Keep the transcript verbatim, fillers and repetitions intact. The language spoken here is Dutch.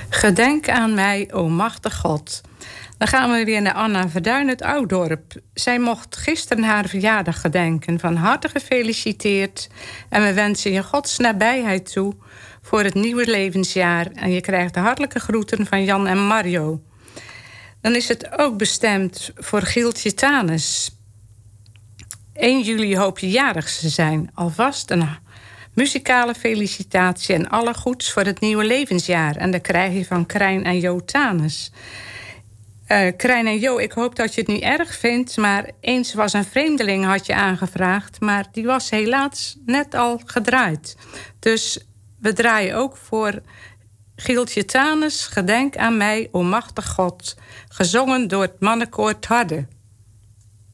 Gedenk aan mij, o machtig God. Dan gaan we weer naar Anna Verduin uit Oudorp. Zij mocht gisteren haar verjaardag gedenken. Van harte gefeliciteerd. En we wensen je Gods nabijheid toe voor het nieuwe levensjaar. En je krijgt de hartelijke groeten van Jan en Mario. Dan is het ook bestemd voor Gieltje Tanes. één juli hoop je jarig te zijn. Alvast een muzikale felicitatie en alle goeds voor het nieuwe levensjaar. En dat krijg je van Krijn en Jo Tanes. Uh, Krijn en Jo, ik hoop dat je het niet erg vindt, maar eens was een vreemdeling had je aangevraagd, maar die was helaas net al gedraaid. Dus we draaien ook voor Gieltje Tanes, Gedenk aan mij, o machtig God, gezongen door het mannenkoor 't Harde.